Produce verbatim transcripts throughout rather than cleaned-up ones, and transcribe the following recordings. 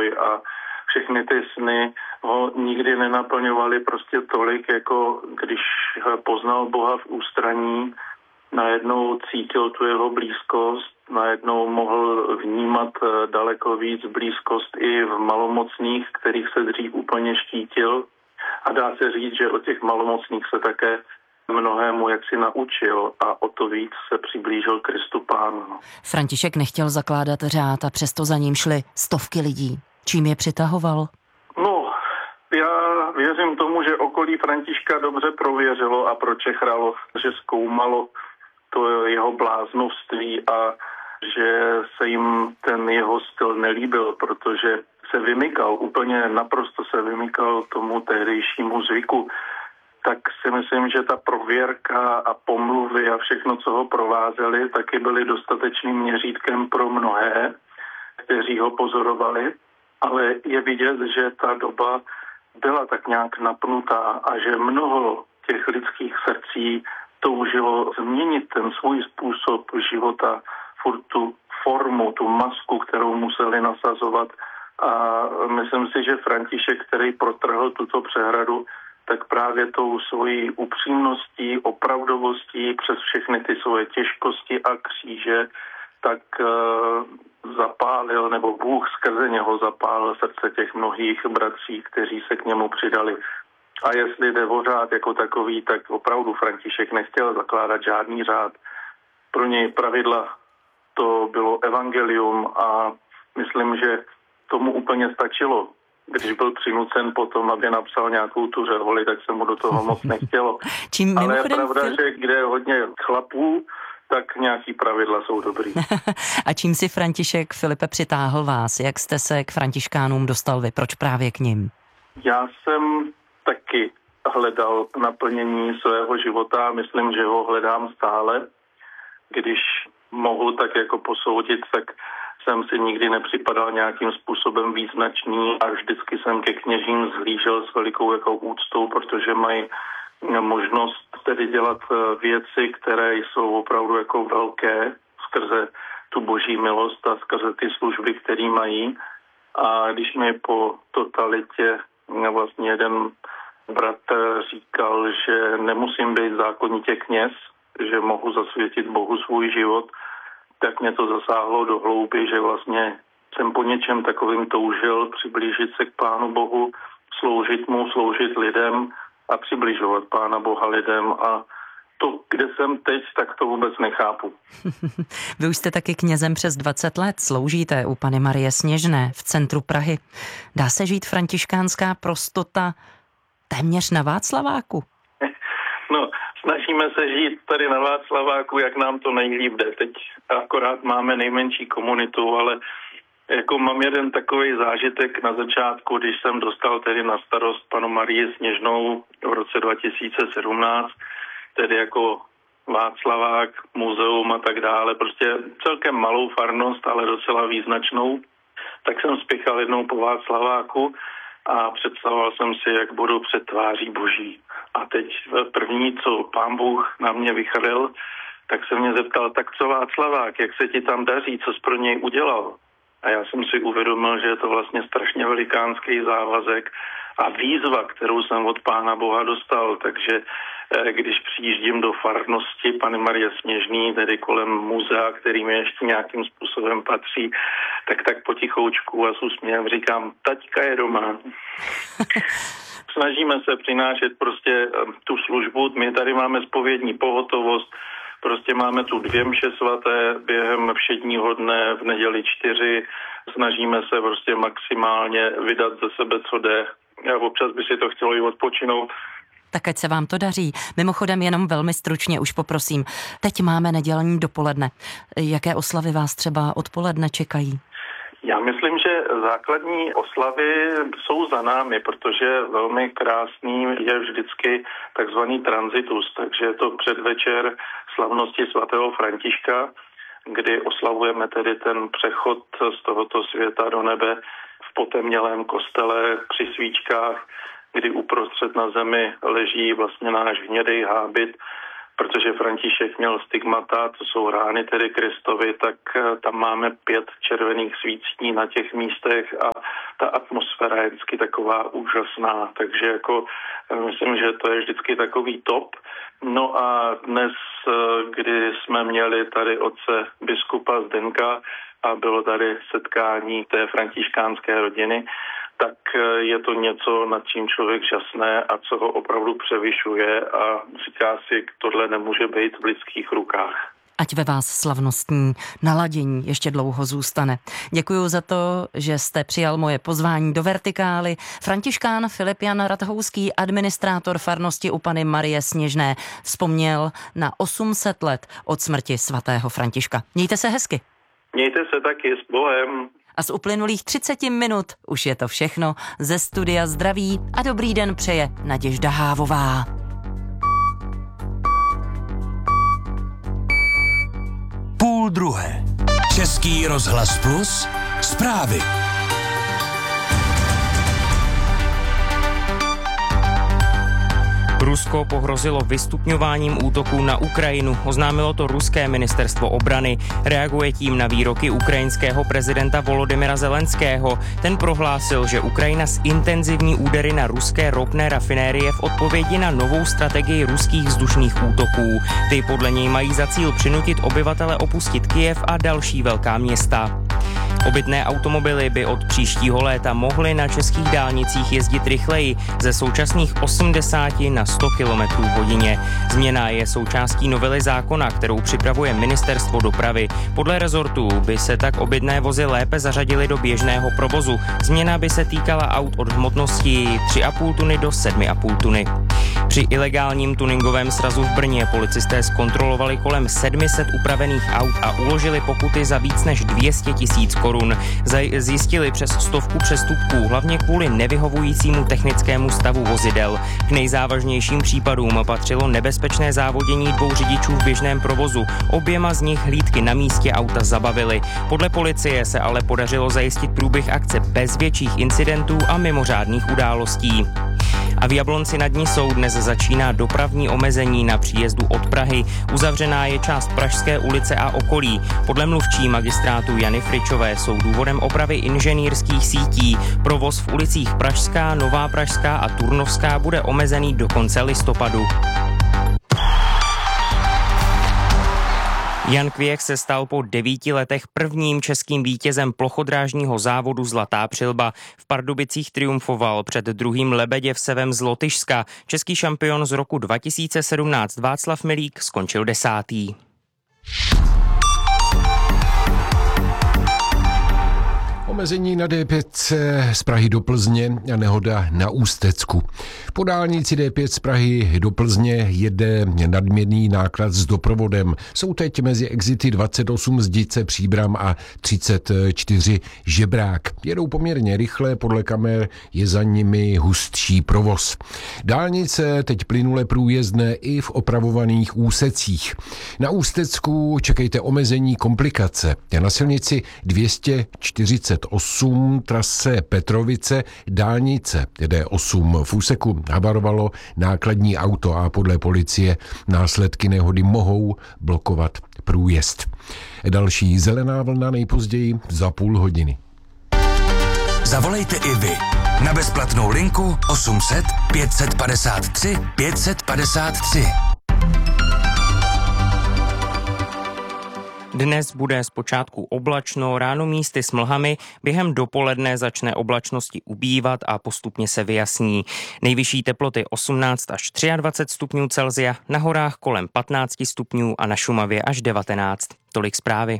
pokoj a všechny ty sny ho nikdy nenaplňovaly prostě tolik, jako když poznal Boha v ústraní, najednou cítil tu jeho blízkost, najednou mohl vnímat daleko víc blízkost i v malomocných, kterých se dřív úplně štítil. A dá se říct, že od těch malomocných se také mnohému jaksi naučil a o to víc se přiblížil Kristu Pánu. František nechtěl zakládat řád a přesto za ním šly stovky lidí. Čím je přitahoval? No, já věřím tomu, že okolí Františka dobře prověřilo a pročechralo, že zkoumalo to jeho bláznovství a že se jim ten jeho styl nelíbil, protože se vymykal, úplně naprosto se vymykal tomu tehdejšímu zvyku. Tak si myslím, že ta prověrka a pomluvy a všechno, co ho provázely, taky byly dostatečným měřítkem pro mnohé, kteří ho pozorovali. Ale je vidět, že ta doba byla tak nějak napnutá a že mnoho těch lidských srdcí toužilo změnit ten svůj způsob života, furt tu formu, tu masku, kterou museli nasazovat. A myslím si, že František, který protrhl tuto přehradu, tak právě tou svojí upřímností, opravdovostí přes všechny ty svoje těžkosti a kříže, tak uh, zapálil, nebo Bůh skrze něho zapálil srdce těch mnohých bratří, kteří se k němu přidali. A jestli jde o řád jako takový, tak opravdu František nechtěl zakládat žádný řád. Pro něj pravidla to bylo evangelium a myslím, že tomu úplně stačilo. Když byl přinucen potom, aby napsal nějakou tu řeholi, tak se mu do toho moc nechtělo. Čím ale je pravda, že kde je hodně chlapů, tak nějaký pravidla jsou dobrý. A čím si František, Filipe, přitáhl vás? Jak jste se k františkánům dostal vy? Proč právě k nim? Já jsem taky hledal naplnění svého života a myslím, že ho hledám stále. Když mohu tak jako posoudit, tak jsem si nikdy nepřipadal nějakým způsobem význačný a vždycky jsem ke kněžím zhlížel s velikou jako úctou, protože mají možnost tedy dělat věci, které jsou opravdu jako velké skrze tu boží milost a skrze ty služby, které mají. A když mi po totalitě vlastně jeden bratr říkal, že nemusím být zákonitě kněz, že mohu zasvětit Bohu svůj život, tak mě to zasáhlo do hlouby, že vlastně jsem po něčem takovým toužil přiblížit se k Pánu Bohu, sloužit mu, sloužit lidem a přibližovat Pána Boha lidem. A to, kde jsem teď, tak to vůbec nechápu. Vy už jste taky knězem přes dvacet let, sloužíte u Panny Marie Sněžné v centru Prahy. Dá se žít františkánská prostota téměř na Václaváku? No, snažíme se žít tady na Václaváku, jak nám to nejlíp jde. Teď akorát máme nejmenší komunitu, ale jako mám jeden takový zážitek na začátku, když jsem dostal tedy na starost panu Marii Sněžnou v roce dva tisíce sedmnáct, tedy jako Václavák, muzeum a tak dále, prostě celkem malou farnost, ale docela význačnou, tak jsem spěchal jednou po Václaváku a představoval jsem si, jak budu před tváří Boží. A teď první, co Pán Bůh na mě vychrlil, tak se mě zeptal, tak co Václavák, jak se ti tam daří, co jsi pro něj udělal? A já jsem si uvědomil, že je to vlastně strašně velikánský závazek a výzva, kterou jsem od Pána Boha dostal. Takže když přijíždím do farnosti Panny Marie Sněžný, tedy kolem muzea, který mi ještě nějakým způsobem patří, tak tak potichoučku a s úsměvem říkám, taťka je doma. Snažíme se přinášet prostě tu službu, my tady máme zpovědní pohotovost, prostě máme tu dvě mše svaté během všedního dne, v neděli čtyři, snažíme se prostě maximálně vydat ze sebe, co jde. A občas by si to chtělo i odpočinout. Tak ať se vám to daří. Mimochodem jenom velmi stručně už poprosím. Teď máme nedělní dopoledne. Jaké oslavy vás třeba odpoledne čekají? Já myslím, že základní oslavy jsou za námi, protože velmi krásný je vždycky takzvaný transitus, takže je to předvečer slavnosti svatého Františka, kdy oslavujeme tedy ten přechod z tohoto světa do nebe v potemnělém kostele při svíčkách, kdy uprostřed na zemi leží vlastně náš hnědej hábit, protože František měl stigmata, to jsou rány tedy Kristovi, tak tam máme pět červených svícní na těch místech a ta atmosféra je vždycky taková úžasná, takže jako myslím, že to je vždycky takový top. No a dnes, kdy jsme měli tady otce biskupa Zdenka a bylo tady setkání té františkánské rodiny, tak je to něco, nad čím člověk žasne a co ho opravdu převyšuje a říká si, tohle nemůže být v lidských rukách. Ať ve vás slavnostní naladění ještě dlouho zůstane. Děkuji za to, že jste přijal moje pozvání do Vertikály. Františkán Filip Jan Rathouský, administrátor farnosti u Panny Marie Sněžné, vzpomněl na osm set let od smrti svatého Františka. Mějte se hezky. Mějte se taky, s Bohem. A z uplynulých třicet minut už je to všechno. Ze studia zdraví a dobrý den přeje Naděžda Hávová. Půl druhé. Český rozhlas Plus. Zprávy. Rusko pohrozilo vystupňováním útoků na Ukrajinu, oznámilo to ruské ministerstvo obrany. Reaguje tím na výroky ukrajinského prezidenta Volodymyra Zelenského. Ten prohlásil, že Ukrajina zintenzivní údery na ruské ropné rafinérie v odpovědi na novou strategii ruských vzdušných útoků. Ty podle něj mají za cíl přinutit obyvatele opustit Kyjev a další velká města. Obytné automobily by od příštího léta mohly na českých dálnicích jezdit rychleji ze současných osmdesát na sto kilometrů v hodině. Změna je součástí novely zákona, kterou připravuje Ministerstvo dopravy. Podle rezortu by se tak obytné vozy lépe zařadily do běžného provozu. Změna by se týkala aut od hmotnosti tři a půl tuny do sedm a půl tuny. Při ilegálním tuningovém srazu v Brně policisté zkontrolovali kolem sedm set upravených aut a uložili pokuty za víc než dvě stě tisíc korun. Zjistili přes stovku přestupků, hlavně kvůli nevyhovujícímu technickému stavu vozidel. K nejzávažnějším případům patřilo nebezpečné závodění dvou řidičů v běžném provozu. Oběma z nich hlídky na místě auta zabavily. Podle policie se ale podařilo zajistit průběh akce bez větších incidentů a mimořádných událostí. A v Jablonci nad Nisou dnes začíná dopravní omezení na příjezdu od Prahy. Uzavřená je část Pražské ulice a okolí. Podle mluvčí magistrátu Jany Fričové jsou důvodem opravy inženýrských sítí. Provoz v ulicích Pražská, Nová Pražská a Turnovská bude omezený do konce listopadu. Jan Kvěch se stal po devíti letech prvním českým vítězem plochodrážního závodu Zlatá přilba. V Pardubicích triumfoval před druhým Lebeděvsevem z Lotyšska. Český šampion z roku dva tisíce sedmnáct Václav Milík skončil desátý. Omezení na D pět z Prahy do Plzně a nehoda na Ústecku. Po dálnici D pět z Prahy do Plzně jede nadměrný náklad s doprovodem. Jsou teď mezi exity dvacet osm Zdice Příbram a třicet čtyři Žebrák. Jedou poměrně rychle, podle kamer je za nimi hustší provoz. Dálnice teď plynule průjezdné i v opravovaných úsecích. Na Ústecku čekejte omezení komplikace. Na silnici dvě stě čtyřicet osm trase Petrovice dálnice D osm v úseku havarovalo nákladní auto a podle policie následky nehody mohou blokovat průjezd. Další zelená vlna nejpozději za půl hodiny. Zavolejte i vy na bezplatnou linku osm set pět padesát tři pět padesát tři. Dnes bude zpočátku oblačno, ráno místy s mlhami, během dopoledne začne oblačnosti ubývat a postupně se vyjasní. Nejvyšší teploty osmnáct až dvacet tři stupňů Celsia, na horách kolem patnáct stupňů a na Šumavě až devatenáct. Tolik zprávy.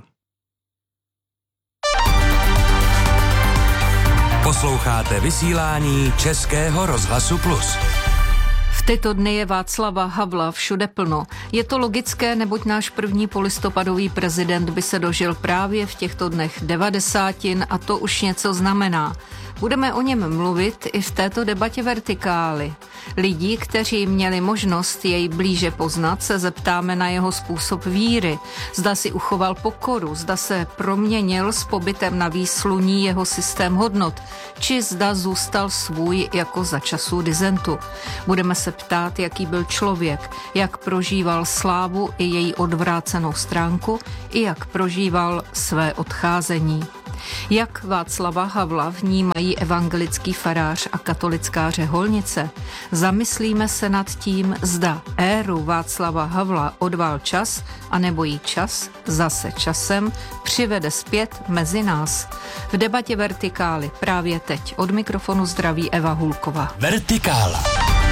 Posloucháte vysílání Českého rozhlasu Plus. V tyto dny je Václava Havla všude plno. Je to logické, neboť náš první polistopadový prezident by se dožil právě v těchto dnech devadesátin a to už něco znamená. Budeme o něm mluvit i v této debatě Vertikály. Lidí, kteří měli možnost jej blíže poznat, se zeptáme na jeho způsob víry. Zda si uchoval pokoru, zda se proměnil s pobytem na výsluní jeho systém hodnot, či zda zůstal svůj jako za časů disentu. Budeme se ptát, jaký byl člověk, jak prožíval slávu i její odvrácenou stránku, i jak prožíval své odcházení. Jak Václava Havla vnímají evangelický farář a katolická řeholnice? Zamyslíme se nad tím, zda éru Václava Havla odvál čas, anebo jí čas zase časem přivede zpět mezi nás. V debatě Vertikály právě teď od mikrofonu zdraví Eva Hulková. Vertikála.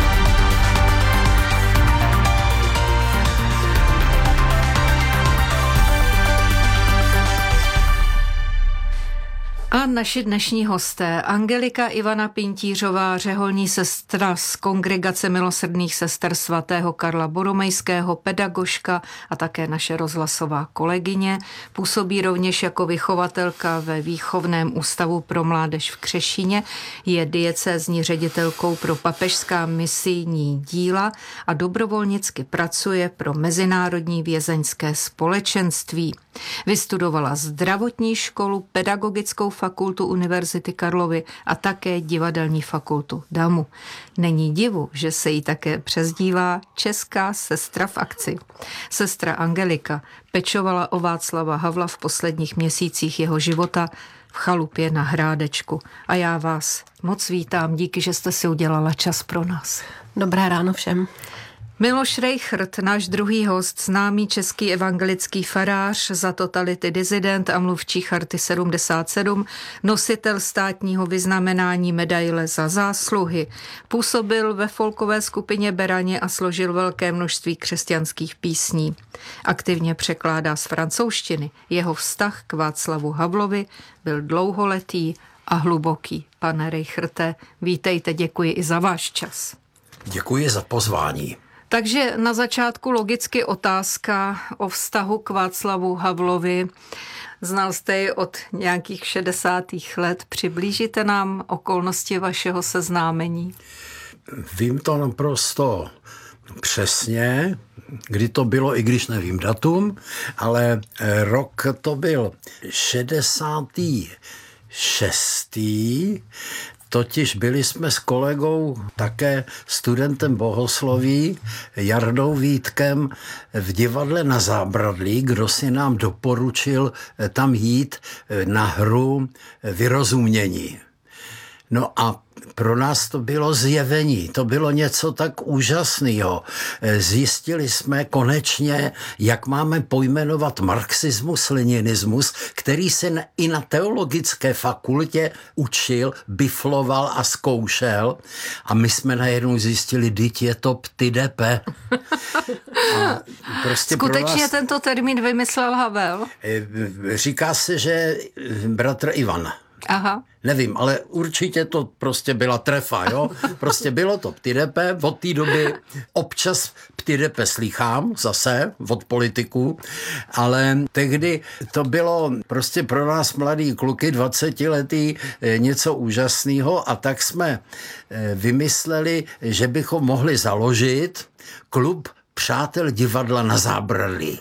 A naši dnešní hosté, Angelika Ivana Pintířová, řeholní sestra z Kongregace milosrdných sester svatého Karla Boromejského, pedagožka a také naše rozhlasová kolegyně. Působí rovněž jako vychovatelka ve Výchovném ústavu pro mládež v Křešíně, je diecézní ředitelkou pro papežská misijní díla a dobrovolnicky pracuje pro Mezinárodní vězeňské společenství. Vystudovala zdravotní školu, pedagogickou fakultu Univerzity Karlovy a také divadelní fakultu DAMu. Není divu, že se jí také přezdívá Česká sestra v akci. Sestra Angelika pečovala o Václava Havla v posledních měsících jeho života v chalupě na Hrádečku. A já vás moc vítám, díky, že jste si udělala čas pro nás. Dobré ráno všem. Miloš Rejchrt, náš druhý host, známý český evangelický farář, za totality disident a mluvčí Charty sedmdesát sedm, nositel státního vyznamenání medaile za zásluhy. Působil ve folkové skupině Beraně a složil velké množství křesťanských písní. Aktivně překládá z francouzštiny. Jeho vztah k Václavu Havlovi byl dlouholetý a hluboký. Pane Rejchrte, vítejte, děkuji i za váš čas. Děkuji za pozvání. Takže na začátku logicky otázka o vztahu k Václavu Havlovi. Znal jste ji od nějakých šedesátých let. Přiblížíte nám okolnosti vašeho seznámení? Vím to naprosto přesně, kdy to bylo, i když nevím datum, ale rok to byl šedesátý šestý Totiž byli jsme s kolegou, také studentem bohosloví, Jardou Vítkem, v divadle na Zábradlí, kdo si nám doporučil tam jít na hru Vyrozumění. No a pro nás to bylo zjevení, to bylo něco tak úžasného. Zjistili jsme konečně, jak máme pojmenovat marxismus, leninismus, který se i na teologické fakultě učil, bifloval a zkoušel. A my jsme najednou zjistili, dyť je to ptydepe. Prostě skutečně nás, tento termín vymyslel Havel? Říká se, že bratr Ivan. Aha. Nevím, ale určitě to prostě byla trefa, jo? Prostě bylo to ptydepe, od té doby občas ptydepe slýchám zase od politiků, ale tehdy to bylo prostě pro nás mladý kluky, dvacetiletý, něco úžasného a tak jsme vymysleli, že bychom mohli založit klub Přátel divadla na Zábradlí.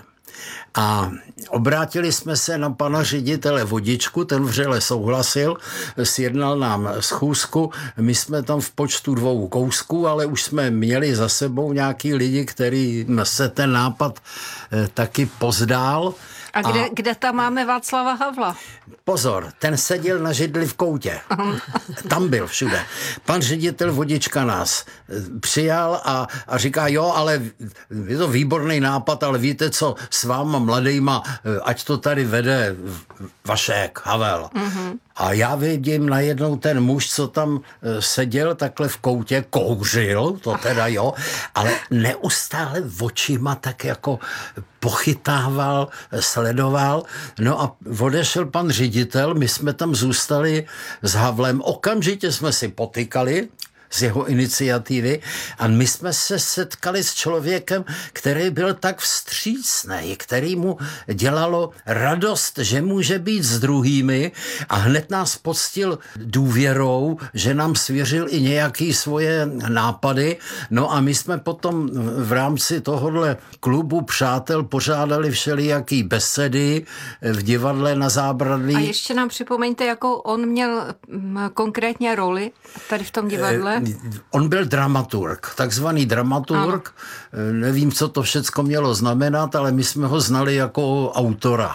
A obrátili jsme se na pana ředitele Vodičku, ten vřele souhlasil, sjednal nám schůzku, my jsme tam v počtu dvou kousků, ale už jsme měli za sebou nějaký lidi, který se ten nápad taky pozdál. A kde, a kde tam máme Václava Havla? Pozor, ten seděl na židli v koutě. Tam byl všude. Pan ředitel Vodička nás přijal a, a říká, jo, ale je to výborný nápad, ale víte co, s váma mladejma, ať to tady vede Vašek, Havel. Mm-hmm. A já vidím najednou ten muž, co tam seděl takhle v koutě, kouřil, to teda jo, ale neustále očima tak jako pochytával, sledoval. No a odešel pan ředitel, my jsme tam zůstali s Havlem, okamžitě jsme si potykali z jeho iniciativy a my jsme se setkali s člověkem, který byl tak vstřícný, který mu dělalo radost, že může být s druhými a hned nás poctil důvěrou, že nám svěřil i nějaké svoje nápady. No a my jsme potom v rámci tohohle klubu Přátel pořádali všelijaký besedy v divadle na Zábradlí. A ještě nám připomeňte, jakou on měl konkrétně roli tady v tom divadle? On byl dramaturg, takzvaný dramaturg, ano. Nevím, co to všecko mělo znamenat, ale my jsme ho znali jako autora.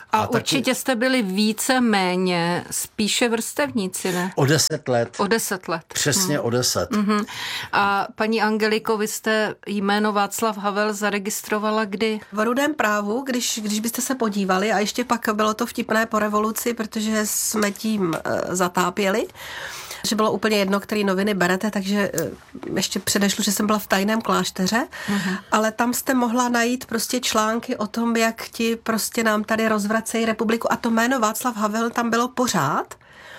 A, a určitě taky... jste byli více méně spíše vrstevníci, ne? O deset let. O deset let. Přesně hmm. o deset. Mm-hmm. A paní Angeliko, vy jste jméno Václav Havel zaregistrovala kdy? V Rudém právu, když, když byste se podívali, a ještě pak bylo to vtipné po revoluci, protože jsme tím e, zatápěli, že bylo úplně jedno, který noviny berete, takže ještě předešlu, že jsem byla v tajném klášteře, uh-huh. ale tam jste mohla najít prostě články o tom, jak ti prostě nám tady rozvracejí republiku a to jméno Václav Havel tam bylo pořád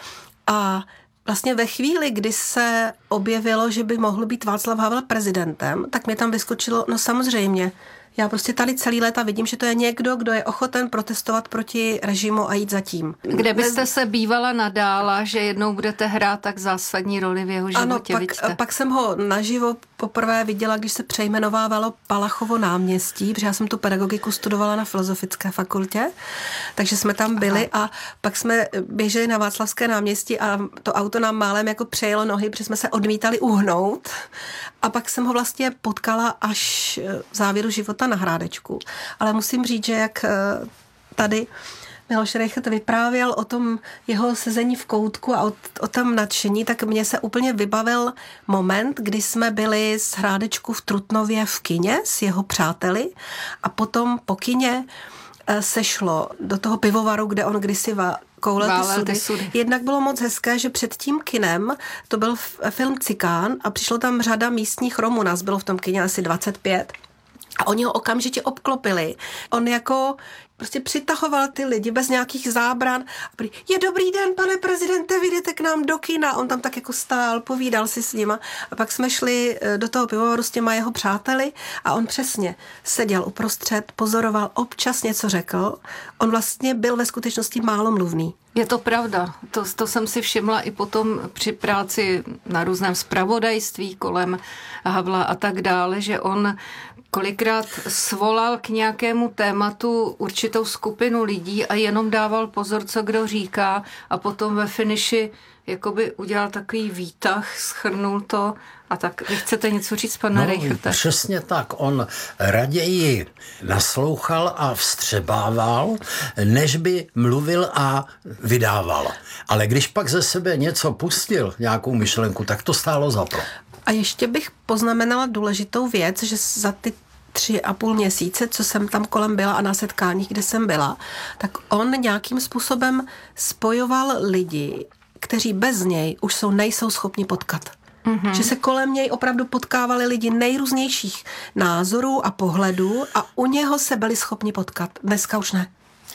a vlastně ve chvíli, kdy se objevilo, že by mohl být Václav Havel prezidentem, tak mě tam vyskočilo, no samozřejmě, já prostě tady celý léta vidím, že to je někdo, kdo je ochoten protestovat proti režimu a jít za tím. Kde byste se bývala nadála, že jednou budete hrát tak zásadní roli v jeho životě? Ano, pak, pak jsem ho naživo poprvé viděla, když se přejmenovávalo Palachovo náměstí, protože já jsem tu pedagogiku studovala na Filozofické fakultě, takže jsme tam byli Aha. a pak jsme běželi na Václavské náměstí a to auto nám málem jako přejelo nohy, protože jsme se odmítali uhnout a pak jsem ho vlastně potkala až v závěru života na Hrádečku. Ale musím říct, že jak tady Miloš Reichert vyprávěl o tom jeho sezení v koutku a o, o tom nadšení, tak mně se úplně vybavil moment, kdy jsme byli z Hrádečku v Trutnově v kině s jeho přáteli a potom po kině se šlo do toho pivovaru, kde on kdysi va, koulel ty sudy. sudy. Jednak bylo moc hezké, že před tím kinem to byl film Cikán a přišlo tam řada místních Romů, nás bylo v tom kině asi dvacet pět. A oni ho okamžitě obklopili. On jako prostě přitahoval ty lidi bez nějakých zábran. A je dobrý den, pane prezidente, vyjdete k nám do kina. On tam tak jako stál, povídal si s nima. A pak jsme šli do toho pivovaru s těma jeho přáteli a on přesně seděl uprostřed, pozoroval, občas něco řekl. On vlastně byl ve skutečnosti málo mluvný. Je to pravda. To, to jsem si všimla i potom při práci na různém zpravodajství kolem Havla a tak dále, že on kolikrát svolal k nějakému tématu určitou skupinu lidí a jenom dával pozor, co kdo říká a potom ve finiši jakoby udělal takový výtah, shrnul to a tak. Vy chcete něco říct, pane no, Reicherte? Přesně tak. On raději naslouchal a vstřebával, než by mluvil a vydával. Ale když pak ze sebe něco pustil, nějakou myšlenku, tak to stálo za to. A ještě bych poznamenala důležitou věc, že za ty tři a půl měsíce, co jsem tam kolem byla a na setkáních, kde jsem byla, tak on nějakým způsobem spojoval lidi, kteří bez něj už jsou, nejsou schopni potkat. Mm-hmm. Že se kolem něj opravdu potkávali lidi nejrůznějších názorů a pohledů a u něho se byli schopni potkat. Dneska už ne.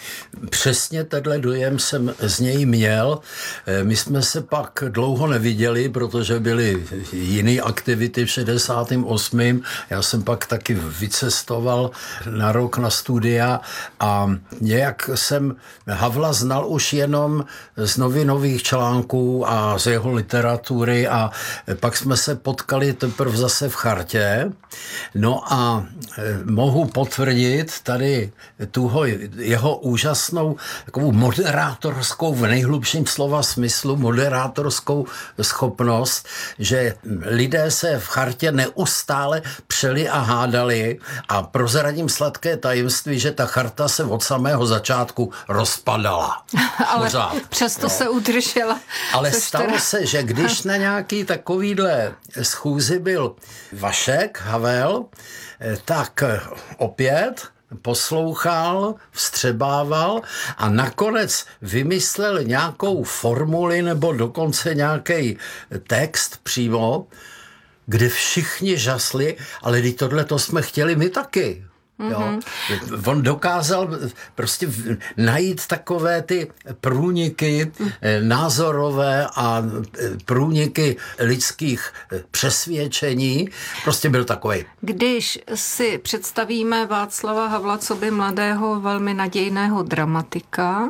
Přesně tenhle dojem jsem z něj měl. My jsme se pak dlouho neviděli, protože byly jiné aktivity v šedesátém osmém Já jsem pak taky vycestoval na rok na studia a nějak jsem Havla znal už jenom z novinových článků a z jeho literatury a pak jsme se potkali teprve zase v Chartě. No a mohu potvrdit tady tuho jeho úžasnou takovou moderátorskou, v nejhlubším slova smyslu, moderátorskou schopnost, že lidé se v Chartě neustále přeli a hádali a prozradím sladké tajemství, že ta Charta se od samého začátku rozpadala. Ale pořád, přesto no. se udržela. Ale stalo teda... se, že když na nějaký takovýhle schůzi byl Vašek, Havel, tak opět poslouchal, vstřebával a nakonec vymyslel nějakou formuli nebo dokonce nějaký text přímo, kde všichni žasli, ale když tohle to jsme chtěli my taky. Jo? On dokázal prostě najít takové ty průniky názorové a průniky lidských přesvědčení. Prostě byl takovej. Když si představíme Václava Havla coby mladého, velmi nadějného dramatika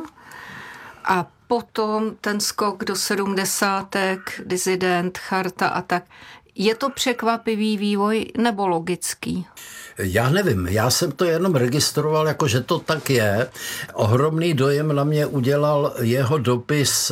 a potom ten skok do sedmdesátek, disident, Charta a tak, Je to překvapivý vývoj nebo logický? Já nevím, já jsem to jenom registroval, jako že to tak je. Ohromný dojem na mě udělal jeho dopis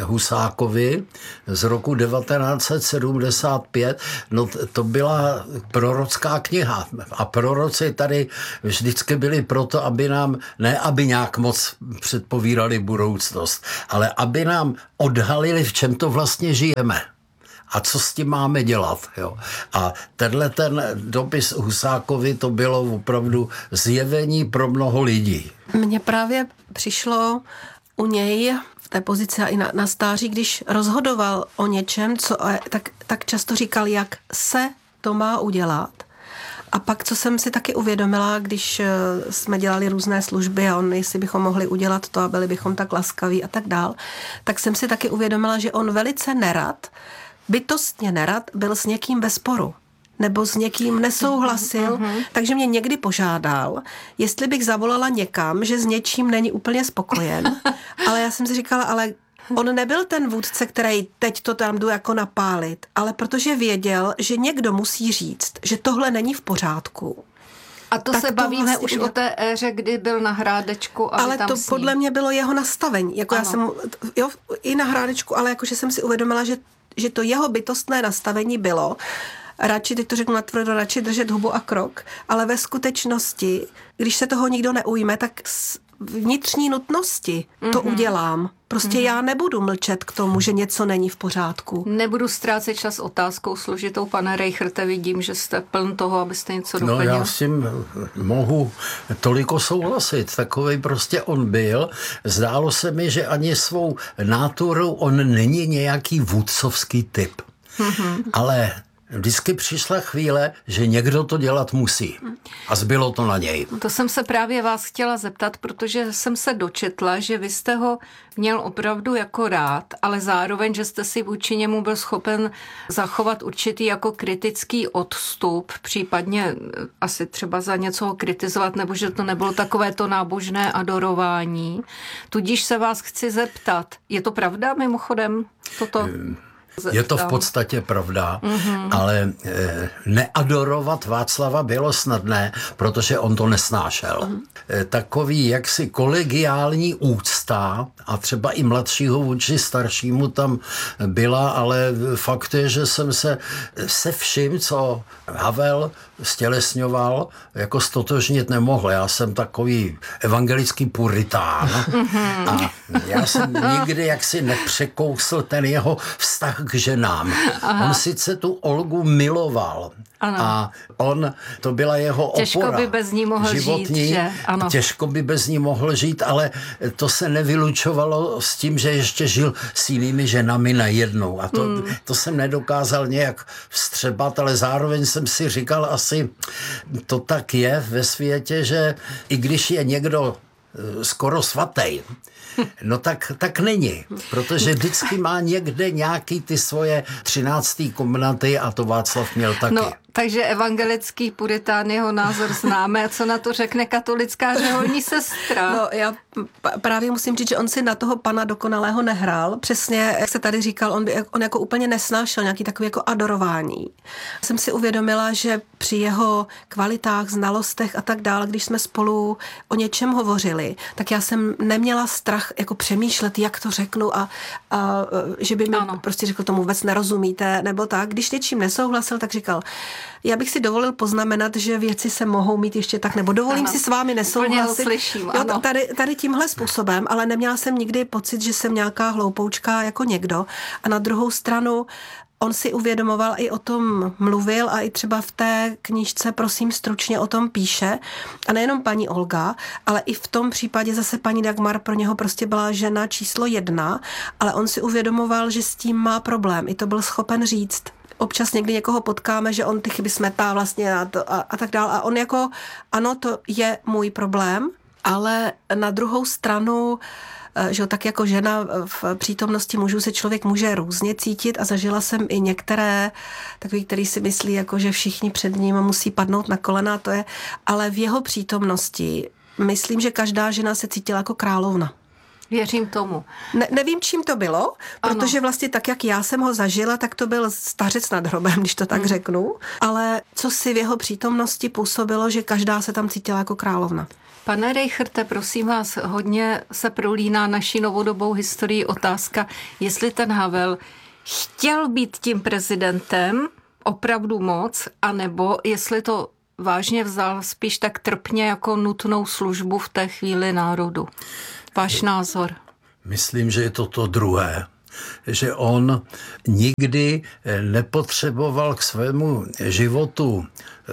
Husákovi z roku devatenáct set sedmdesát pět. No to byla prorocká kniha a proroci tady vždycky byli proto, aby nám, ne aby nějak moc předpovídali budoucnost, ale aby nám odhalili, v čem to vlastně žijeme. A co s tím máme dělat? Jo? A tenhle ten dopis Husákovi, to bylo opravdu zjevení pro mnoho lidí. Mně právě přišlo u něj v té pozici a i na, na stáří, když rozhodoval o něčem, co, tak, tak často říkal, jak se to má udělat. A pak, co jsem si taky uvědomila, když jsme dělali různé služby a on, jestli bychom mohli udělat to a byli bychom tak laskaví a tak dál, tak jsem si taky uvědomila, že on velice nerad, bytostně nerad byl s někým ve sporu nebo s někým nesouhlasil, uh-huh. takže mě někdy požádal, jestli bych zavolala někam, že s něčím není úplně spokojen, ale já jsem si říkala, ale on nebyl ten vůdce, který teď to tam jdu jako napálit, ale protože věděl, že někdo musí říct, že tohle není v pořádku. A to tak se bavíme vlastně už udělal. O té éře, kdy byl na Hrádečku a ale tam to podle mě bylo jeho nastavení. Jako já jsem, jo, i na Hrádečku, ale jakože jsem si uvědomila, že že to jeho bytostné nastavení bylo, radši, teď to řeknu natvrdo, radši držet hubu a krok, ale ve skutečnosti, když se toho nikdo neujme, tak z vnitřní nutnosti mm-hmm. to udělám. Prostě mm-hmm. já nebudu mlčet k tomu, že něco není v pořádku. Nebudu ztrácet čas otázkou složitou, pane Reicherte, vidím, že jste pln toho, abyste něco doplnil. No já s tím mohu toliko souhlasit. Takovej prostě on byl. Zdálo se mi, že ani svou náturou on není nějaký vůdcovský typ. Mm-hmm. Ale vždycky přišla chvíle, že někdo to dělat musí. A zbylo to na něj. To jsem se právě vás chtěla zeptat, protože jsem se dočetla, že vy jste ho měl opravdu jako rád, ale zároveň, že jste si vůči němu byl schopen zachovat určitý jako kritický odstup, případně asi třeba za něco ho kritizovat, nebo že to nebylo takové to nábožné adorování. Tudíž se vás chci zeptat, je to pravda mimochodem toto? Um. Je to v podstatě pravda, mm-hmm. ale e, neadorovat Václava bylo snadné, protože on to nesnášel. Mm-hmm. E, takový jaksi kolegiální úcta a třeba i mladšího vůči staršímu tam byla, ale fakt je, že jsem se se vším, co Havel stělesňoval, jako stotožnit nemohl. Já jsem takový evangelický puritán mm-hmm. a já jsem nikdy jaksi nepřekousl ten jeho vztah k ženám. Aha. On sice tu Olgu miloval, ano. A on, to byla jeho opora. Těžko by bez ní mohl životní, žít, že? Ano. Těžko by bez ní mohl žít, ale to se nevylučovalo s tím, že ještě žil s jinými ženami najednou. A to, hmm. to jsem nedokázal nějak vstřebat, ale zároveň jsem si říkal, asi to tak je ve světě, že i když je někdo skoro svatý, no tak, tak není, protože vždycky má někde nějaký ty svoje třináctý komnaty a to Václav měl taky. No, takže evangelický puritán, jeho názor známe. A co na to řekne katolická řeholní sestra? No, já právě musím říct, že on si na toho pana dokonalého nehrál. Přesně, jak se tady říkal, on, by, on jako úplně nesnášel nějaký takový jako adorování. Jsem si uvědomila, že při jeho kvalitách, znalostech a tak dále, když jsme spolu o něčem hovořili, tak já jsem neměla strach jako přemýšlet, jak to řeknu a, a že by mi ano. prostě řekl, tomu vůbec nerozumíte, nebo tak. Když něčím nesouhlasil, tak říkal, já bych si dovolil poznamenat, že věci se mohou mít ještě tak, nebo dovolím ano. si s vámi nesouhlasit. Slyším, jo, tady, tady tímhle způsobem, ale neměla jsem nikdy pocit, že jsem nějaká hloupoučka jako někdo. A na druhou stranu on si uvědomoval, i o tom mluvil a i třeba v té knížce, prosím, stručně o tom píše. A nejenom paní Olga, ale i v tom případě zase paní Dagmar pro něho prostě byla žena číslo jedna, ale on si uvědomoval, že s tím má problém. I to byl schopen říct. Občas někdy někoho potkáme, že on ty chyby smetá vlastně a, to, a, a tak dál. A on jako, ano, to je můj problém, ale na druhou stranu, že tak jako žena v přítomnosti mužů se člověk může různě cítit a zažila jsem i některé takový, který si myslí, jako že všichni před ním musí padnout na kolena, to je, ale v jeho přítomnosti myslím, že každá žena se cítila jako královna. Věřím tomu. Ne, nevím, čím to bylo, protože vlastně tak, jak já jsem ho zažila, tak to byl stařec nad hrobem, když to tak hmm. řeknu. Ale co si v jeho přítomnosti působilo, že každá se tam cítila jako královna. Pane Reicherte, prosím vás, hodně se prolíná naší novodobou historii otázka, jestli ten Havel chtěl být tím prezidentem opravdu moc, anebo jestli to vážně vzal spíš tak trpně jako nutnou službu v té chvíli národu. Váš názor? Myslím, že je to to druhé. Že on nikdy nepotřeboval k svému životu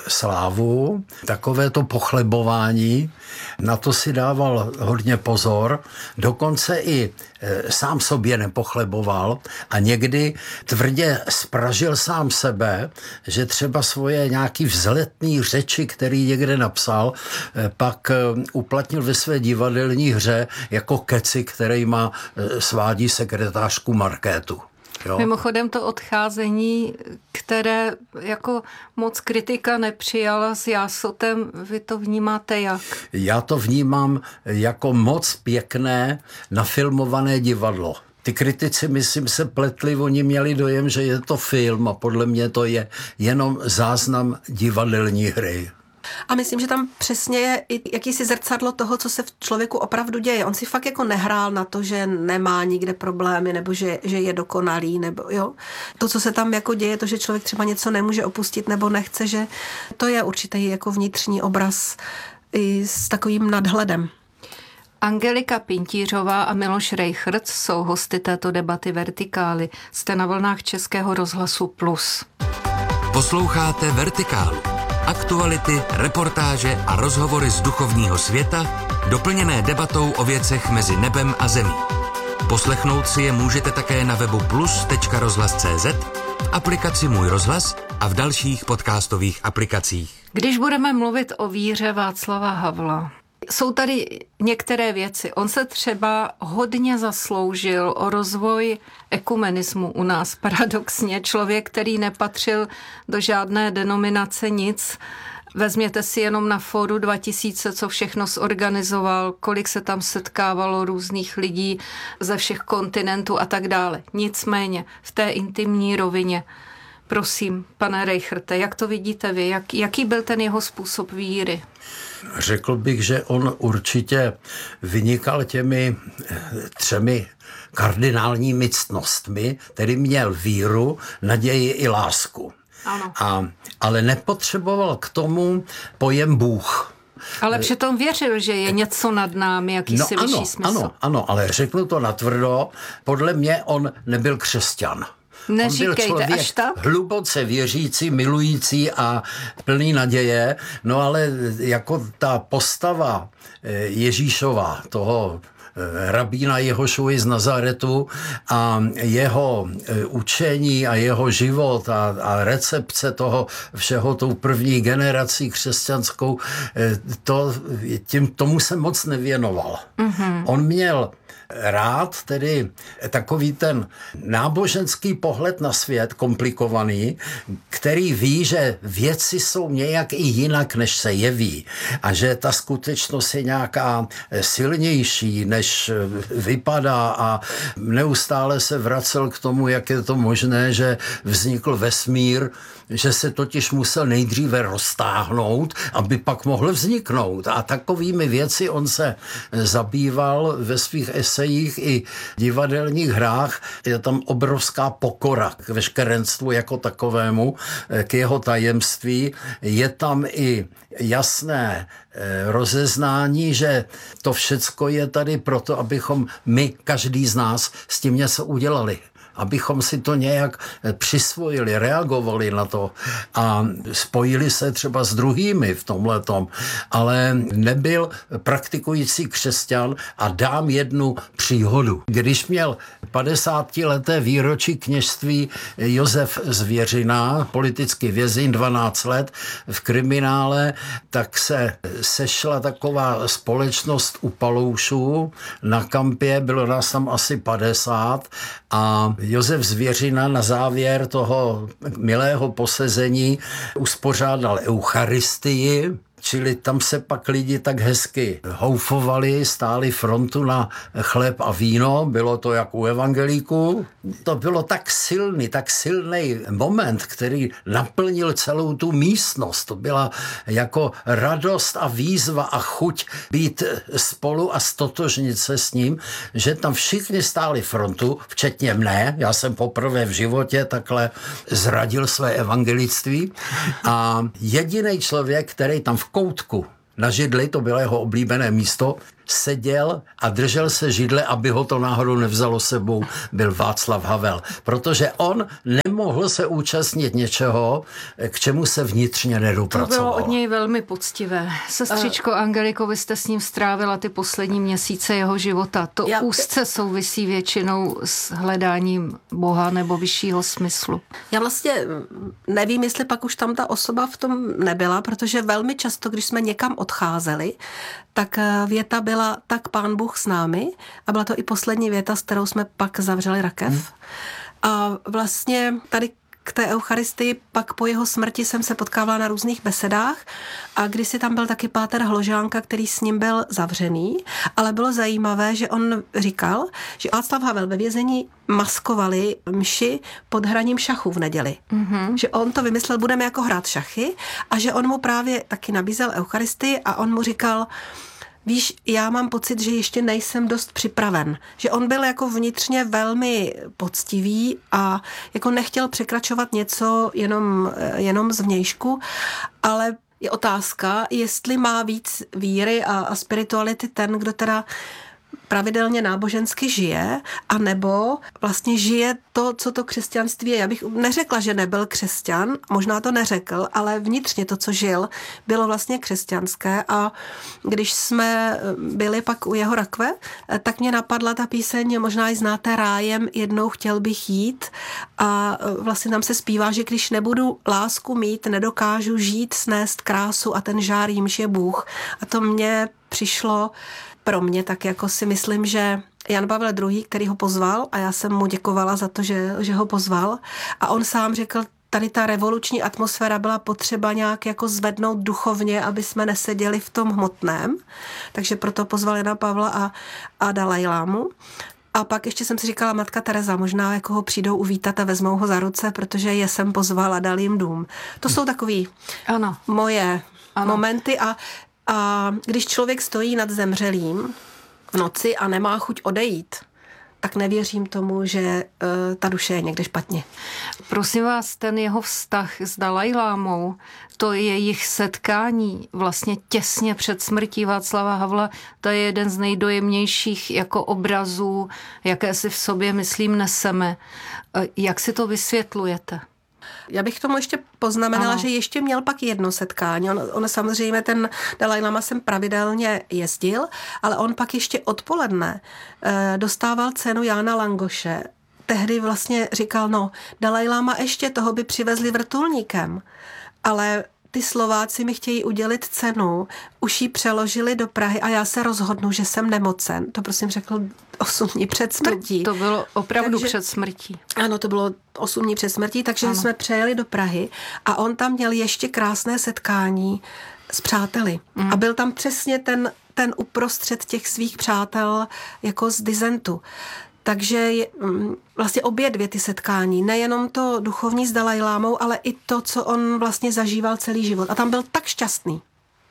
slávu, takové to pochlebování, na to si dával hodně pozor, dokonce i sám sobě nepochleboval a někdy tvrdě spražil sám sebe, že třeba svoje nějaký vzletný řeči, který někde napsal, pak uplatnil ve své divadelní hře jako keci, který má svádí sekretářku Markétu. Jo. Mimochodem to odcházení, které jako moc kritika nepřijala s jásotem, vy to vnímáte jak? Já to vnímám jako moc pěkné nafilmované divadlo. Ty kritici, myslím, se pletli, oni měli dojem, že je to film a podle mě to je jenom záznam divadelní hry. A myslím, že tam přesně je i jakýsi zrcadlo toho, co se v člověku opravdu děje. On si fakt jako nehrál na to, že nemá nikde problémy, nebo že, že je dokonalý, nebo jo. To, co se tam jako děje, to, že člověk třeba něco nemůže opustit nebo nechce, že to je určitý jako vnitřní obraz i s takovým nadhledem. Angelika Pintířová a Miloš Reichert jsou hosty této debaty Vertikály. Jste na vlnách Českého rozhlasu Plus. Posloucháte Vertikálu. Aktuality, reportáže a rozhovory z duchovního světa, doplněné debatou o věcech mezi nebem a zemí. Poslechnout si je můžete také na webu plus tečka rozhlas tečka cé zet, v aplikaci Můj rozhlas a v dalších podcastových aplikacích. Když budeme mluvit o víře Václava Havla, jsou tady některé věci. On se třeba hodně zasloužil o rozvoj ekumenismu u nás. Paradoxně člověk, který nepatřil do žádné denominace nic. Vezměte si jenom na Fóru dva tisíce, co všechno zorganizoval, kolik se tam setkávalo různých lidí ze všech kontinentů a tak dále. Nicméně v té intimní rovině. Prosím, pane Reicherte, jak to vidíte vy? Jak, jaký byl ten jeho způsob víry? Řekl bych, že on určitě vynikal těmi třemi kardinálními ctnostmi, tedy měl víru, naději i lásku. Ano. A, ale nepotřeboval k tomu pojem Bůh. Ale přitom věřil, že je něco nad námi, jakýsi no, vyšší ano, smysl. Ano, ano, ale řeknu to natvrdo, podle mě on nebyl křesťan. Neříkejte, on byl až tak? Hluboce věřící, milující a plný naděje, no ale jako ta postava Ježíšova, toho rabína Jehošuji z Nazaretu a jeho učení a jeho život a, a recepce toho všeho tou první generací křesťanskou, to, tím, tomu se moc nevěnoval. Mm-hmm. On měl rád tedy takový ten náboženský pohled na svět, komplikovaný, který ví, že věci jsou nějak i jinak, než se jeví a že ta skutečnost je nějaká silnější, než vypadá a neustále se vracel k tomu, jak je to možné, že vznikl vesmír, že se totiž musel nejdříve roztáhnout, aby pak mohl vzniknout. A takovými věci on se zabýval ve svých esejích i divadelních hrách. Je tam obrovská pokora k veškerenstvu jako takovému, k jeho tajemství. Je tam i jasné rozeznání, že to všecko je tady proto, abychom my, každý z nás, s tím něco udělali. Abychom si to nějak přisvojili, reagovali na to a spojili se třeba s druhými v tomhletom. Ale nebyl praktikující křesťan a dám jednu příhodu. Když měl padesátileté výročí kněžství Josef Zvěřina, politický vězeň, dvanáct let v kriminále, tak se sešla taková společnost u Paloušů na kampě, bylo nás tam asi padesát a Josef Zvěřina na závěr toho milého posezení uspořádal eucharistii Čili tam se pak lidi tak hezky houfovali, stáli frontu na chléb a víno, bylo to jako u evangelíků. To bylo tak silný, tak silný moment, který naplnil celou tu místnost. To byla jako radost a výzva a chuť být spolu a stotožnit se s ním, že tam všichni stáli frontu, včetně mne. Já jsem poprvé v životě takhle zradil své evangelictví a jediný člověk, který tam v koutku na židli, to bylo jeho oblíbené místo, seděl a držel se židle, aby ho to náhodou nevzalo sebou, byl Václav Havel. Protože on nemohl se účastnit něčeho, k čemu se vnitřně nedopracoval. To bylo od něj velmi poctivé. Sestřičko Angeliko, vy jste s ním strávila ty poslední měsíce jeho života. To Já... úzce souvisí většinou s hledáním Boha nebo vyššího smyslu. Já vlastně nevím, jestli pak už tam ta osoba v tom nebyla, protože velmi často, když jsme někam odcházeli, tak věta byla tak Pán Bůh s námi a byla to i poslední věta, s kterou jsme pak zavřeli rakev. Hmm. A vlastně tady k té eucharistii pak po jeho smrti jsem se potkávala na různých besedách a kdysi tam byl taky páter Hložánka, který s ním byl zavřený, ale bylo zajímavé, že on říkal, že Václav Havel ve vězení maskovali mši pod hraním šachu v neděli. Mm-hmm. Že on to vymyslel, budeme jako hrát šachy a že on mu právě taky nabízel eucharistii a on mu říkal, víš, já mám pocit, že ještě nejsem dost připraven. Že on byl jako vnitřně velmi poctivý a jako nechtěl překračovat něco jenom, jenom zvnějšku, ale je otázka, jestli má víc víry a, a spirituality ten, kdo teda pravidelně nábožensky žije, anebo vlastně žije to, co to křesťanství je. Já bych neřekla, že nebyl křesťan, možná to neřekl, ale vnitřně to, co žil, bylo vlastně křesťanské a když jsme byli pak u jeho rakve, tak mě napadla ta píseň, možná ji znáte, Rájem jednou chtěl bych jít a vlastně tam se zpívá, že když nebudu lásku mít, nedokážu žít, snést krásu a ten žár jímž je Bůh. A to mě přišlo pro mě, tak jako si myslím, že Jan Pavel druhý., který ho pozval a já jsem mu děkovala za to, že, že ho pozval a on sám řekl, tady ta revoluční atmosféra byla potřeba nějak jako zvednout duchovně, aby jsme neseděli v tom hmotném, takže proto pozval Jana Pavla a, a Dalajlámu. A pak ještě jsem si říkala, matka Tereza, možná jako ho přijdou uvítat a vezmou ho za ruce, protože je jsem pozval a dal jim dům. To jsou takový ano. moje ano. momenty a A když člověk stojí nad zemřelým v noci a nemá chuť odejít, tak nevěřím tomu, že uh, ta duše je někde špatně. Prosím vás, ten jeho vztah s Dalajlámou, to je jejich setkání vlastně těsně před smrtí Václava Havla, to je jeden z nejdojemnějších jako obrazů, jaké si v sobě, myslím, neseme. Jak si to vysvětlujete? Já bych tomu ještě poznamenala, ano. že ještě měl pak jedno setkání. On, on samozřejmě, ten Dalajlama sem pravidelně jezdil, ale on pak ještě odpoledne e, dostával cenu Jána Langoše. Tehdy vlastně říkal, no, Dalajlama ještě toho by přivezli vrtulníkem, ale ty Slováci mi chtějí udělit cenu, už ji přeložili do Prahy a já se rozhodnu, že jsem nemocen. To prosím řekl osm dní před smrtí. To, to bylo opravdu takže, před smrtí. Ano, to bylo osm dní před smrtí, takže ano. jsme přejeli do Prahy a on tam měl ještě krásné setkání s přáteli. Mm. A byl tam přesně ten, ten uprostřed těch svých přátel jako z dizentu. Takže je, vlastně obě dvě ty setkání, nejenom to duchovní s Dalajlámou, ale i to, co on vlastně zažíval celý život. A tam byl tak šťastný.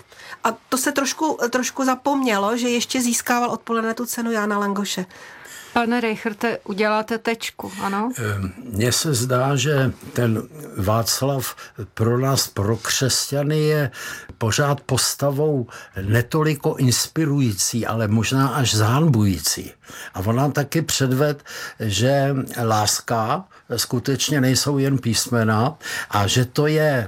A to se trošku, trošku zapomnělo, že ještě získával odpoledne tu cenu Jána Langoše. Pane Reicherte, uděláte tečku, ano? Mně se zdá, že ten Václav pro nás, pro křesťany, je pořád postavou netoliko inspirující, ale možná až zhanbující. A on nám taky předved, že láska skutečně nejsou jen písmena a že to je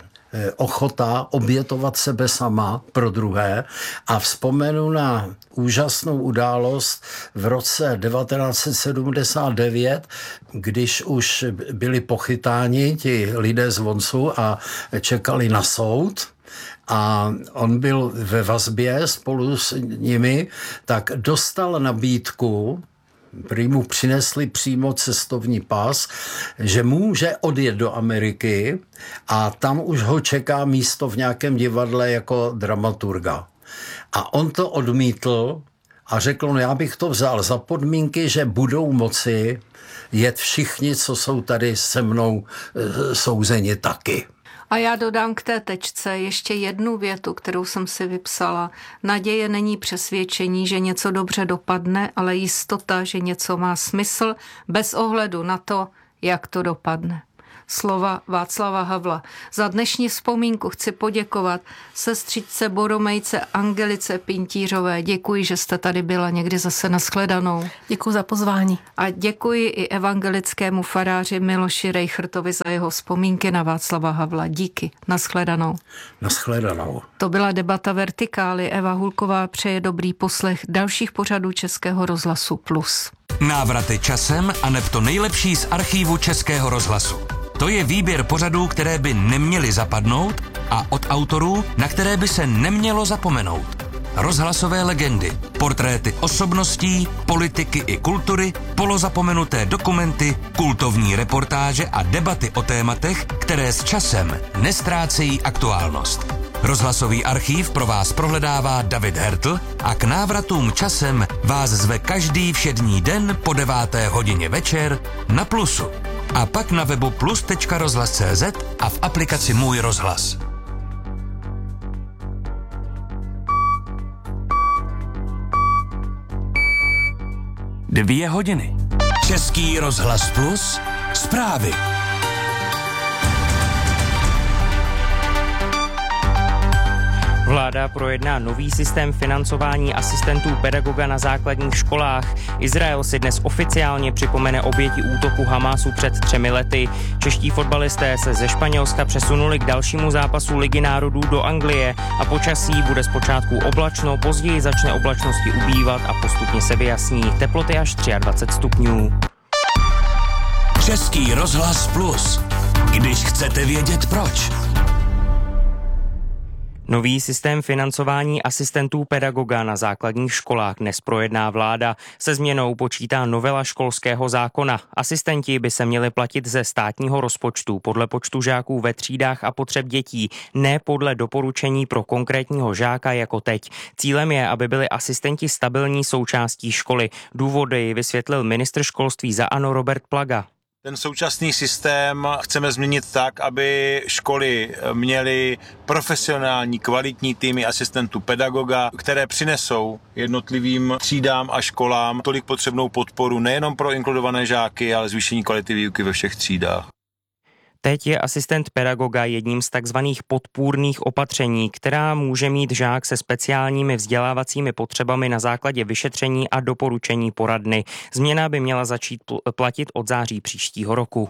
ochota obětovat sebe sama pro druhé a vzpomenu na úžasnou událost v roce devatenáct set sedmdesát devět, když už byli pochytáni ti lidé z Voncu a čekali na soud a on byl ve vazbě spolu s nimi, tak dostal nabídku prý mu přinesli přímo cestovní pas, že může odjet do Ameriky a tam už ho čeká místo v nějakém divadle jako dramaturga. A on to odmítl a řekl, no já bych to vzal za podmínky, že budou moci jet všichni, co jsou tady se mnou e, souzeni taky. A já dodám k té tečce ještě jednu větu, kterou jsem si vypsala. Naděje není přesvědčení, že něco dobře dopadne, ale jistota, že něco má smysl, bez ohledu na to, jak to dopadne. Slova Václava Havla. Za dnešní vzpomínku chci poděkovat sestřičce Boromejce Angelice Pintířové. Děkuji, že jste tady byla, někdy zase nashledanou. Děkuji za pozvání. A děkuji i evangelickému faráři Miloši Rejchrtovi za jeho vzpomínky na Václava Havla. Díky. Nashledanou. Nashledanou. To byla debata Vertikály. Eva Hulková přeje dobrý poslech dalších pořadů Českého rozhlasu Plus. Návraty časem a neb to nejlepší z archívu Českého rozhlasu. To je výběr pořadů, které by neměly zapadnout a od autorů, na které by se nemělo zapomenout. Rozhlasové legendy, portréty osobností, politiky i kultury, polozapomenuté dokumenty, kultovní reportáže a debaty o tématech, které s časem nestrácejí aktuálnost. Rozhlasový archív pro vás prohledává David Hertl a k návratům časem vás zve každý všední den po deváté hodině večer na Plusu. A pak na webu plus tečka rozhlas tečka cé zet a v aplikaci Můj rozhlas. Dvě hodiny. Český rozhlas Plus. Zprávy. Vláda projedná nový systém financování asistentů pedagoga na základních školách. Izrael si dnes oficiálně připomene oběti útoku Hamásu před třemi lety. Čeští fotbalisté se ze Španělska přesunuli k dalšímu zápasu Ligy národů do Anglie a počasí bude zpočátku oblačno, později začne oblačnosti ubývat a postupně se vyjasní. Teploty až dvacet tři stupňů. Český rozhlas Plus. Když chcete vědět proč. Nový systém financování asistentů pedagoga na základních školách dnes projedná vláda. Se změnou počítá novela školského zákona. Asistenti by se měli platit ze státního rozpočtu podle počtu žáků ve třídách a potřeb dětí, ne podle doporučení pro konkrétního žáka jako teď. Cílem je, aby byli asistenti stabilní součástí školy. Důvody vysvětlil ministr školství za ANO Robert Plaga. Ten současný systém chceme změnit tak, aby školy měly profesionální, kvalitní týmy asistentů pedagoga, které přinesou jednotlivým třídám a školám tolik potřebnou podporu nejenom pro inkludované žáky, ale zvýšení kvality výuky ve všech třídách. Teď je asistent pedagoga jedním z takzvaných podpůrných opatření, která může mít žák se speciálními vzdělávacími potřebami na základě vyšetření a doporučení poradny. Změna by měla začít platit od září příštího roku.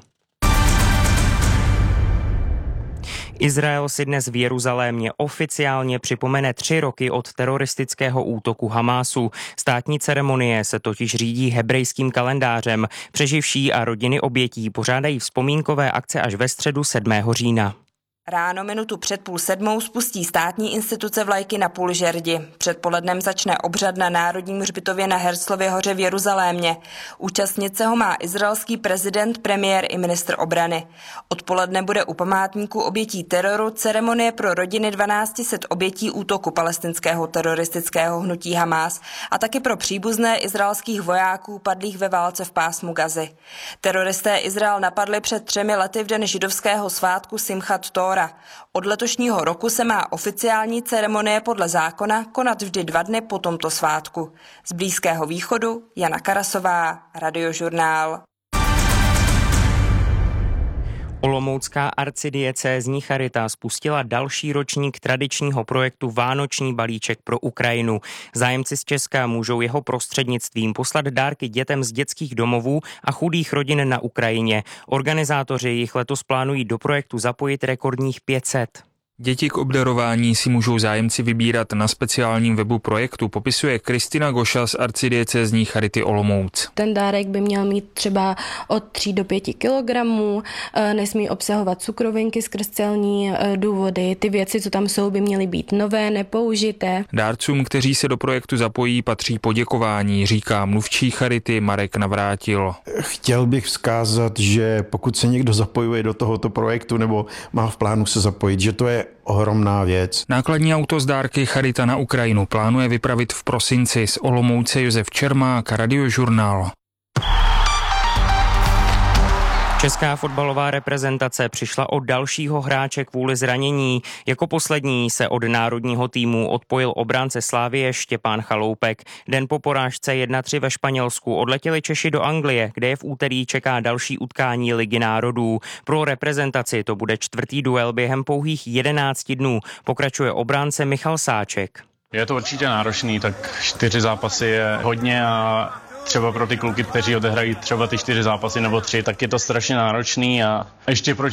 Izrael si dnes v Jeruzalémě oficiálně připomene tři roky od teroristického útoku Hamásu. Státní ceremonie se totiž řídí hebrejským kalendářem. Přeživší a rodiny obětí pořádají vzpomínkové akce až ve středu sedmého října. Ráno minutu před půl sedmou spustí státní instituce vlajky na půl žerdi. Předpolednem začne obřad na Národním hřbitově na Herzlově hoře v Jeruzalémě. Účastnit se ho má izraelský prezident, premiér i ministr obrany. Odpoledne bude u památníku obětí teroru ceremonie pro rodiny dvanácti set obětí útoku palestinského teroristického hnutí Hamás a taky pro příbuzné izraelských vojáků padlých ve válce v pásmu Gazy. Teroristé Izrael napadli před třemi lety v den židovského svátku Simchat Tóra. Od letošního roku se má oficiální ceremonie podle zákona konat vždy dva dny po tomto svátku. Z Blízkého východu Jana Karasová, Radiožurnál. Olomoucká arcidiecézní charita spustila další ročník tradičního projektu Vánoční balíček pro Ukrajinu. Zájemci z Česka můžou jeho prostřednictvím poslat dárky dětem z dětských domovů a chudých rodin na Ukrajině. Organizátoři jich letos plánují do projektu zapojit rekordních pět set. Děti k obdarování si můžou zájemci vybírat na speciálním webu projektu, popisuje Kristina Goša z arcidiecézní Charity Olomouc. Ten dárek by měl mít třeba od tří do pěti kilogramů, nesmí obsahovat cukrovinky skrz celní důvody, ty věci, co tam jsou, by měly být nové, nepoužité. Dárcům, kteří se do projektu zapojí, patří poděkování, říká mluvčí Charity Marek Navrátil. Chtěl bych vzkázat, že pokud se někdo zapojuje do tohoto projektu nebo má v plánu se zapojit, že to je ohromná věc. Nákladní auto z dárky Charita na Ukrajinu plánuje vypravit v prosinci. Z Olomouce Josef Čermák, Radiožurnál. Česká fotbalová reprezentace přišla o dalšího hráče kvůli zranění. Jako poslední se od národního týmu odpojil obránce Slavie Štěpán Chaloupek. Den po porážce jedna tři ve Španělsku odletěli Češi do Anglie, kde je v úterý čeká další utkání Ligy národů. Pro reprezentaci to bude čtvrtý duel během pouhých jedenácti dnů, pokračuje obránce Michal Sáček. Je to určitě náročný, tak čtyři zápasy je hodně a třeba pro ty kluky, kteří odehrají třeba ty čtyři zápasy nebo tři, tak je to strašně náročný a ještě pro